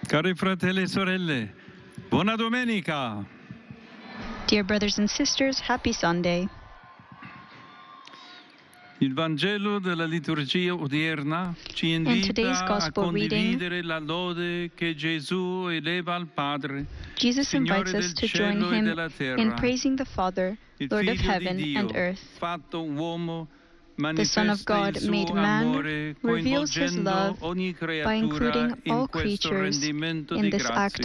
Cari fratelli e sorelle, buona domenica! Dear brothers and sisters, happy Sunday. Il Vangelo della liturgia odierna ci invita a condividere la lode che Gesù eleva al Padre, Jesus Signore invites us del to join cielo e him della terra, in praising the Father, il Lord of Figlio heaven di Dio, and earth. fatto uomo, The Son of manifesta God, il suo made man, amore, reveals his coinvolgendo love ogni by including creatura in all questo creatures rendimento in di this act